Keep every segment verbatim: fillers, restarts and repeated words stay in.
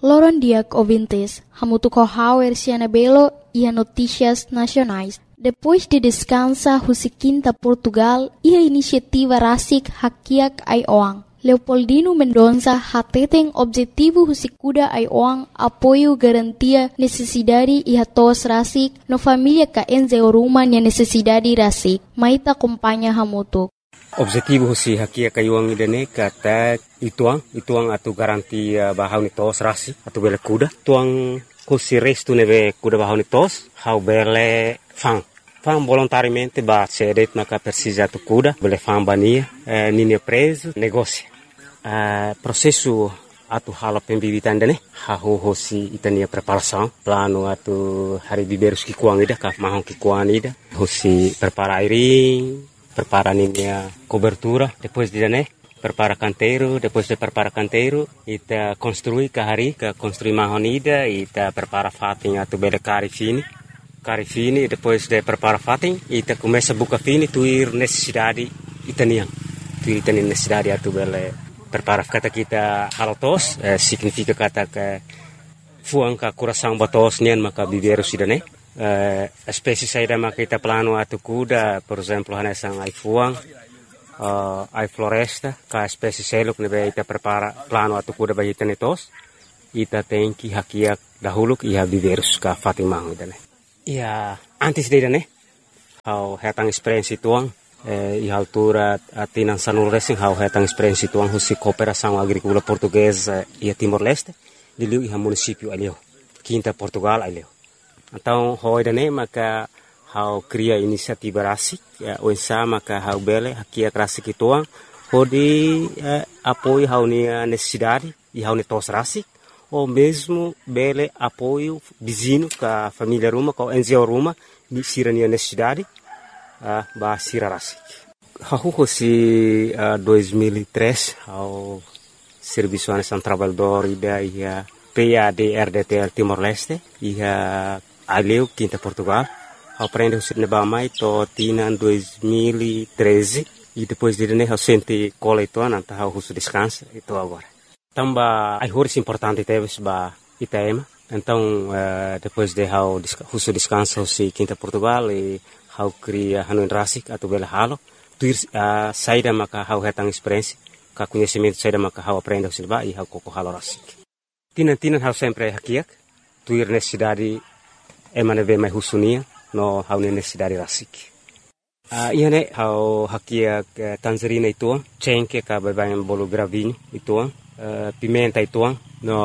Loron Diak ouvintes, hamutuco hauer Cianabelo e a notícias nacionais. Depois de descansa Husiquinta Portugal e a iniciativa Rasik Hakiak Aioang. Leopoldino Mendonça hateten objetivo Husikuda Aioang apoio garantia necessidade e hatos Rasik no família ka enzeoruma nia necessidade Rasik. Maita acompanha hamutuk. Objetivo husi hakia kayuang idane kata ituang ituang atu garanti bahau ni tos rasi atu bele kuda tuang husi restu neve kuda bahau ni tos hau bele fang fang volontariamente ba cedet maka persija atu kuda bele fang bania eh, nini preso negócio eh, processo atu hala pembibitan dane hau husi itania preparação plano atu hari biberus ki kuang ida ka mahong ki kuang ida husi prepara airing prepara a cobertura, depois de né, prepara canteiro, depois de prepara canteiro, ita construi kahari, ka construi mahonida, ita prepara fatin atu bele cari fini, cari fini, depois de prepara fatin, ita começa buka fini, tuir necessidade itaniang, tuir itani necessidade atu bele prepara kata kita halotos, eh, significa kata ke fuang ka coração batos nian maka biberu sidane. Uh, espécie saída maka kita plano atu kuda, por exemplo, hanesang ai fuang, uh, ai floresta, ka espécie seluk nebe ita prepara plano atu kuda bagi tenetos, ita tenki hakiak dahuluk iha biverus ka fatimang idane. Ia antes de idane, hau hetang experiência tuang, eh, iha altura atinan sanul racing hau hetang experiência tuang husi cooperação agrícola portuguesa ia Timor-Leste, diliu iha município alio, Quinta Portugal alio. Então, hoi dane maka hau cria inisiativa rasik, o insa maka hau bele hakia rasik ituang, hodi eh, apoio hau nia necessidade e hau netos rasik, ou mesmo bele apoio vizinho ka família ruma, ka N G O ruma, ni sira nia necessidade, uh, ba sira rasik. Hau hosi uh, dois mil e três, hau serviço anesan trabalhador ida ia P A D R D T L Timor-Leste, ia Aleu, Quinta Portugal, aprende o cinema mai to tinan dois mil e treze e depois de né eu senti cola então anta eu uso descanso então agora. Tamba ai horas importante teve ba Itaema, então uh, depois de eu uso descanso se Quinta Portugal e eu cria Hanoi Rasik atau bela halo, tuir uh, saída maka eu hetang experiência, ka conhecimento saída maka eu aprende o cinema e eu koko halo Rasik. Tinan tinan eu sempre hakiak, tuir necessidade emane ve mai husunia no hau necessidade rasik. Uh, ia ne hau hakia uh, tangerina ituang, cengke ka babayan bolo gravinho ituang, uh, pimenta ituang,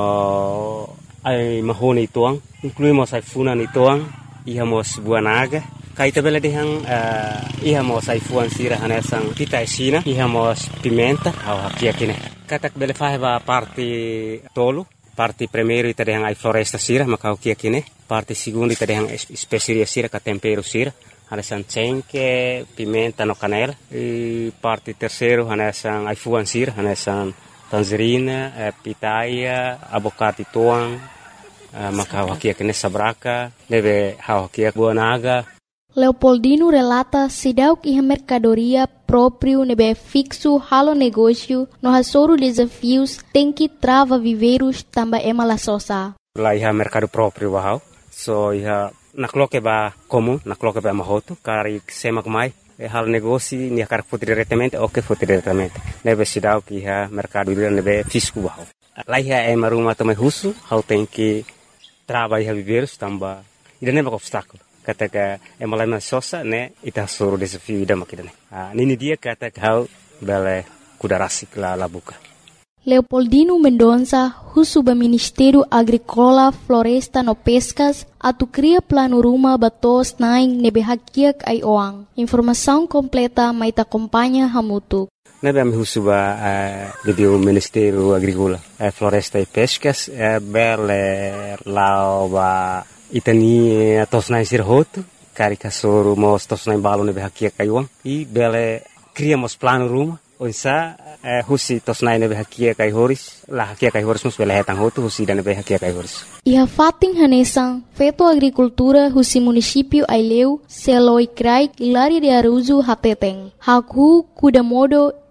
no ai mahone ituang, incluímos ai funan ituang, ihamos buanaga, kaita bela dehang uh, ihamos ai fuan sira hanesang kita esina, ihamos pimenta hau hakia kine. Katak bela faheba parte tolo, parte primeiro ita dehang ai floresta sira maka hakia kine. Parte segunda ita dehang especiaria sira ka tempero sira, hanesan cengke, pimenta no canela. E parte terceiro hanesan ai fuan sira, hanesan tangerina, eh, pitaia, abocate tuang, eh, maka hakia kine sabraka, deve hakia buanaga. Leopoldino relata sidauk iha mercadoria próprio nebe fixo halo negócio no hasoro desafios tem que trava viveiros tamba ema la sosa. Lá iha mercado próprio bahau. So iha nakloke ba comum, nakloke ba mahoto, kari semak mai, e hal negócio ni akar foto diretamente, ok foto diretamente. Nebe sidauk iha mercado ila nebe fisco bahau. Lá iha ema rumah também husu, hal tem que trava iha viveiros tamba, ida nebe obstáculo. Kata ka emalai sosa ne ita soro desafio ida makidane. Ah, nini dia kata kau bele kuda rasik la la buka. Leopoldino Mendonça, husuba Ministério Agrícola, Floresta no Pescas, atu cria plano ruma batos naing nebe hakiak Aioang. Informação completa maita acompanha hamutu. Nebe ami husuba uh, de o Ministério Agrícola, uh, Floresta e Pescas, uh, bele lao ba itani tosnai sirhoto, karika soro mos tosnai balo nebe hakia kaiuang, i bele criamos plano ruma, onsa eh, husi tosnai nebe hakia kai horis, la hakia kai horis mus bele hetang hotu husi dan nebe hakia kai horis. Iha fating hanesang, feto agricultura husi município Aileu, Seloi Krai, Ilari de Aruzu Hateteng, Haku Kudamodo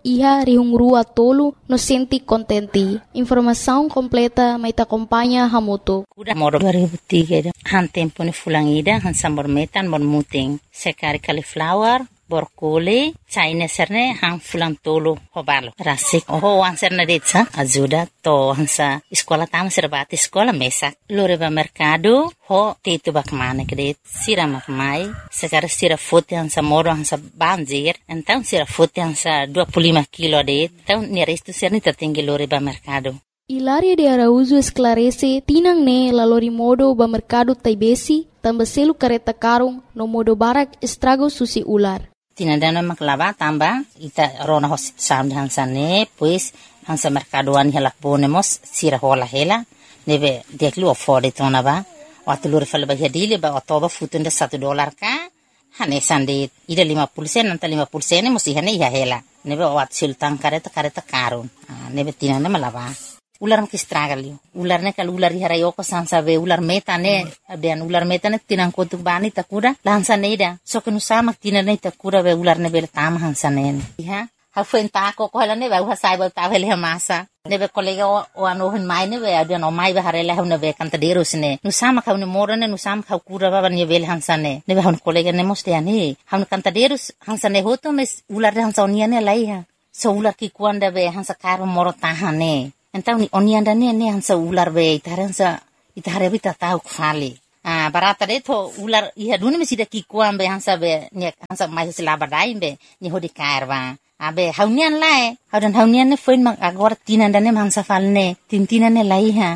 iha rihungrua tolu no senti contenti. Informação completa mai ta acompanha Hamutu. Udah moro dua ribu tiga han tempo ni fulangida han sambor metan bon muting sekari cauliflower borkole China serne han fulang tolo hobalo rasik oh wan serne detsa ajuda to hansa sekolah tam serbati sekolah mesak lore ba mercado ho tetu bak mana kedet sira mak mai sekarang sira foto hansa moro hansa banjir então sira foto hansa dua puluh lima kilo det então ni resto serne tertinggi lore ba mercado. Hilaria de Araújo esclarece tinang ne lalori modo ba mercado taibesi tambah selu kareta karung no modo barak estrago susi ular. Tinandana maklava tamba ita rona hosit sound hansane pues hansa mercadoan hela ponemos sira hola hela neve deklu afford tona ba watulur fal ba hedile ba otoba futunda satu dolar ka hane sande ida lima puluh sen nanta lima puluh sen musi hane ya hela neve wat sultan kareta kareta karun neve tinana malava ular mki stragalio ular ne kal ular hara yoko sansa ve ular meta ne abian ular meta ne tinang kotuk bani takura lansa neda so kenu sama tinane takura ve ular ne bel tam hansa ne ha ha fen ta ko ko ne ve ha sai ba ta vele masa ne ve kolega o ano hen mai ne ve abian o mai ve harela ne ve kanta deros ne nu sama ka ne morane nu sama ka kura ba ne vel hansa ne ne ve han kolega ne moste ani han kanta deros hansa ne hoto mes ular hansa oniane lai ha so ular ki kuanda ve hansa karo moro tahane. Então ni onianda ne ne hansa ular be itaransa itare bita tau khali ah barata de to ular iha duni mesida ki kuam be hansa be ne hansa mai sila badai be ni hodi karwa abe haunian lae haudan haunian ne foin mang agora tinanda ne hansa falne tintina ne lai ha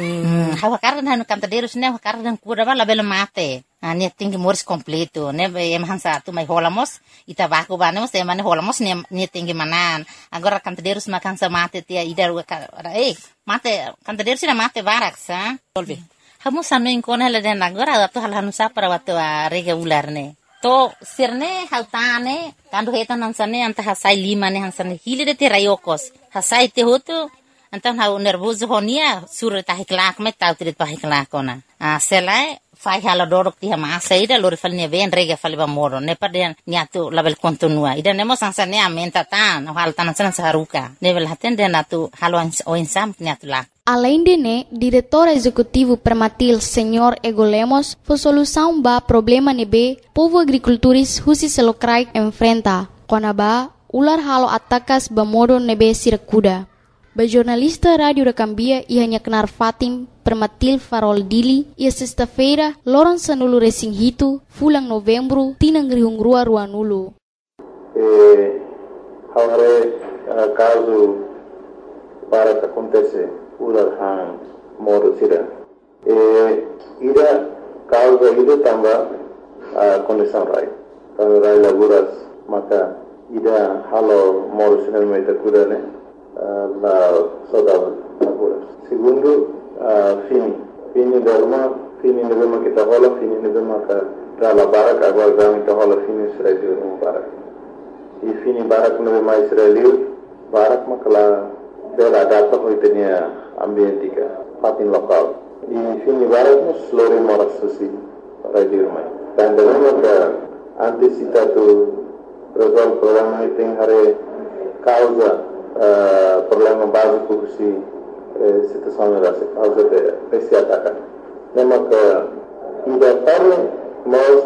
hmm hawa kardan hanu kanta derus ne hawa kardan kura bala bela mate ah ne tinggi moris completo ne be em hansa tu mai holamos ita baku banemos e mane holamos ne ne tinggi manan agora kanta derus makan sa mate tia idar eh mate kanta derus na mate barak sa solve hamu sanu inkona le den agora tu hal hanu sa para watu rege ular ne to sirne hautane kandu hetan hansane anta hasai lima ne hansane hile de te rayokos hasai te hotu então hau nervoso honia sur ta hiklak me tau trit pa hiklak ona ah selai fai hala dorok ti hama saida lor fal ne ven rega fal ba moro ne paden niatu label kontinua ida nemo sansa ne amenta tan hal tan san saruka nevel haten de natu halo o insam niatu la. Além de né, diretor executivo Permatil, senhor Ego Lemos, foi solução ba problema nebe povo agricultores husi selokrai enfrenta. Kona ba ular halo atakas ba modo nebe sirakuda. Ba jornalista Radio da Cambia ia hanya kenar Fatim Permatil Farol Dili ia sexta-feira loron sanulu resing hitu fulang novembro tinang rihungrua ruanulu. Eh, hare uh, caso para que acontece ular han modo sira. Eh, ida causa ida tamba uh, condição rai. Tamba rai laguras maka ida halo modo sira meta kuda ne. La saudade agora. Segundo, uh, fini. Fini derma, fini nevema kita hola, fini nevema ka rala barak agora dami kita hola fini Israel no barak. E fini barak nevema Israel, barak makala bela data hoitenia ambientika, fatin lokal. E fini barak no slore moras susi radio mai. Dan derma ka antisipatu resolve problema iting hare causa Uh, problema básico que se uh, situação era essa causa de esse ataque. Lembra que ainda para nós